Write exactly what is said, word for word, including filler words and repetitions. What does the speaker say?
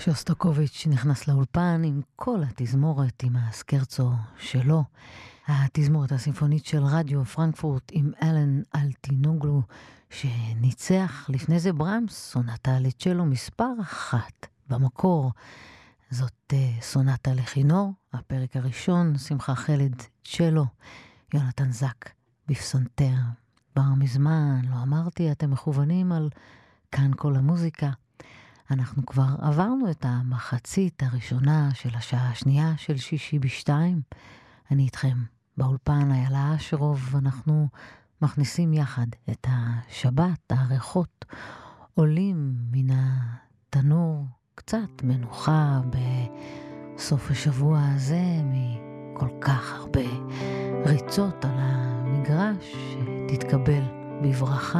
שוסטקוביץ' נכנס לאולפן עם כל התזמורת, עם הסקרצו שלו. התזמורת הסימפונית של רדיו פרנקפורט עם אלן אלטינוגלו, שניצח לפני זה ברמס, סונטה לצ'לו מספר אחת במקור. זאת סונטה לכינור, הפרק הראשון, שמחה חלד צ'לו, יונתן זק בפסנתר. בר מזמן, לא אמרתי, אתם מכוונים על כאן כל המוזיקה. אנחנו כבר עברנו את המחצית הראשונה של השעה השנייה של שישי בשתיים. אני איתכם באולפן איילה אשרוב, אנחנו מכניסים יחד את השבת, הריחות עולים מן התנור, קצת מנוחה בסוף השבוע הזה מכל כך הרבה ריצות על המגרש, תתקבל בברכה.